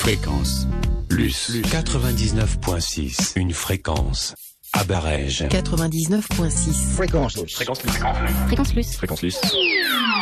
Fréquence Luce 99.6. Une fréquence à Barège. 99.6. Fréquence Luce. Fréquence Luce. Fréquence Luce. Fréquence Luce.